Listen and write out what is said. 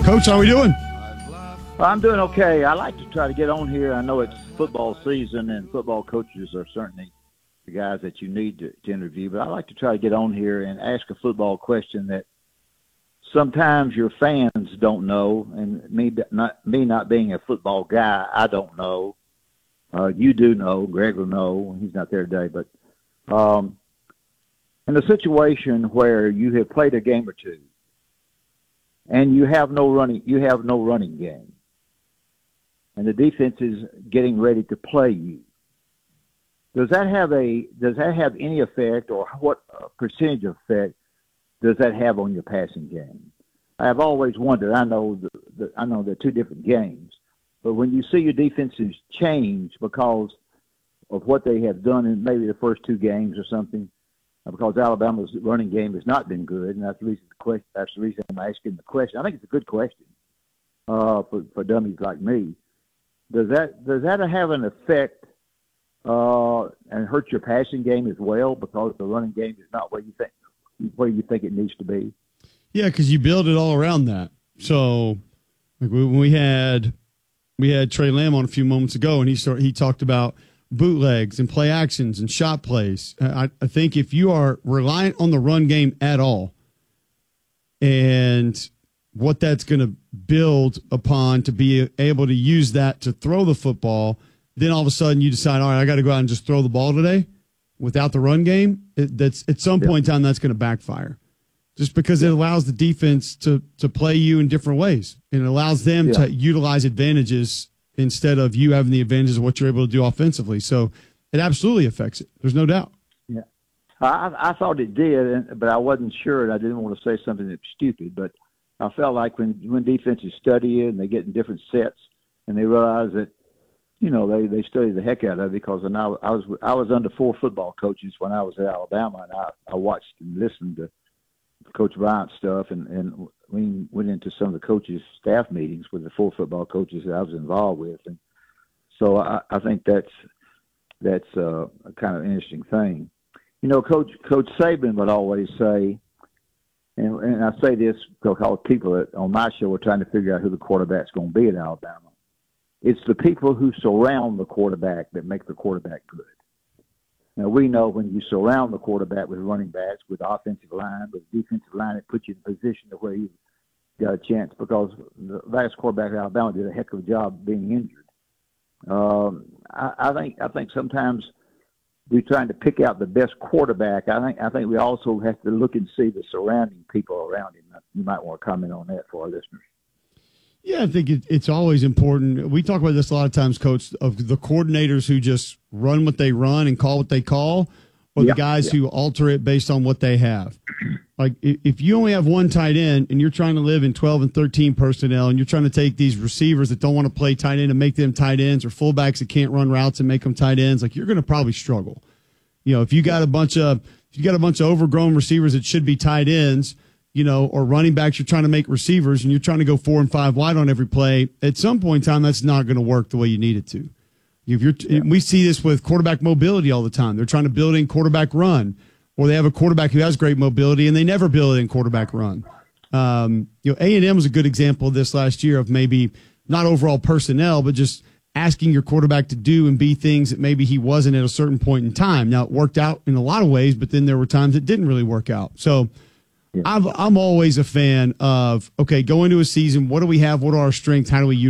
Coach, how are we doing? I'm doing okay. I like to try to get on here. I know it's football season, and football coaches are certainly the guys that you need to interview. But I like to try to get on here and ask a football question that sometimes your fans don't know, and me not being a football guy, I don't know. You do know. Greg will know. He's not there today, but in a situation where you have played a game or two, and you have no running game, and the defense is getting ready to play you. Does that have any effect, or what percentage of effect does that have on your passing game? I have always wondered. I know they're two different games, but when you see your defenses change because of what they have done in maybe the first two games or something, because Alabama's running game has not been good, and that's the reason I'm asking the question. I think it's a good question for dummies like me. Does that have an effect and hurt your passing game as well, because the running game is not where you think it needs to be? Yeah, because you build it all around that. So, like when we had Trey Lamb on a few moments ago, and he talked about bootlegs and play actions and shot plays. I think if you are reliant on the run game at all, and what that's going to build upon to be able to use that to throw the football, then all of a sudden you decide, all right, I got to go out and just throw the ball today without the run game. That's at some point in time that's going to backfire, just because it allows the defense to play you in different ways, and it allows them to utilize advantages instead of you having the advantages of what you're able to do offensively. So it absolutely affects it. There's no doubt. Yeah. I thought it did, but I wasn't sure, and I didn't want to say something that's stupid, but I felt like when defenses study it and they get in different sets and they realize that, they study the heck out of it, because I was under 4 football coaches when I was at Alabama, and I watched and listened to Coach Bryant's stuff, and we went into some of the coaches' staff meetings with the 4 football coaches that I was involved with, and so I think that's a kind of interesting thing. Coach Saban would always say, and I say this because people on my show are trying to figure out who the quarterback's going to be at Alabama. It's the people who surround the quarterback that make the quarterback good. Now, we know when you surround the quarterback with running backs, with offensive line, with defensive line, it puts you in a position to where you got a chance, because the last quarterback at Alabama did a heck of a job being injured. I think sometimes we're trying to pick out the best quarterback. I think we also have to look and see the surrounding people around him. You might want to comment on that for our listeners. Yeah, I think it's always important. We talk about this a lot of times, Coach, of the coordinators who just run what they run and call what they call, or the guys who alter it based on what they have. Like if you only have one tight end and you're trying to live in 12 and 13 personnel, and you're trying to take these receivers that don't want to play tight end and make them tight ends, or fullbacks that can't run routes and make them tight ends, like you're going to probably struggle. If you got a bunch of overgrown receivers that should be tight ends, or running backs you're trying to make receivers, and you're trying to go 4 and 5 wide on every play, at some point in time, that's not going to work the way you need it to. We see this with quarterback mobility all the time. They're trying to build in quarterback run, or they have a quarterback who has great mobility, and they never build in quarterback run. A&M was a good example of this last year, of maybe not overall personnel, but just asking your quarterback to do and be things that maybe he wasn't at a certain point in time. Now, it worked out in a lot of ways, but then there were times it didn't really work out. So I'm always a fan of, okay, go into a season, what do we have? What are our strengths? How do we utilize